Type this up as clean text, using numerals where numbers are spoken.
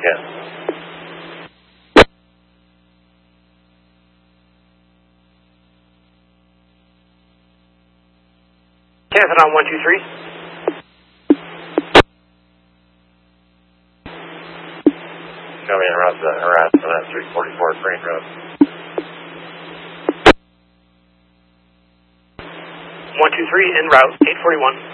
Yes. Catherine on 123. Coming in harassment at 344 Crane Road. 123 en route, 841.